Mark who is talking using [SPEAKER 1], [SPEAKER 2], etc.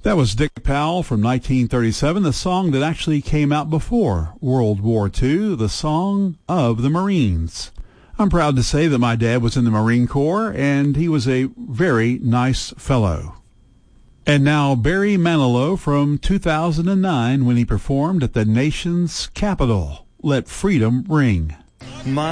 [SPEAKER 1] That was Dick Powell from 1937, the song that actually came out before World War II, the Song of the Marines. I'm proud to say that my dad was in the Marine Corps, and he was a very nice fellow. And now Barry Manilow from 2009 when he performed at the nation's capital, Let Freedom Ring.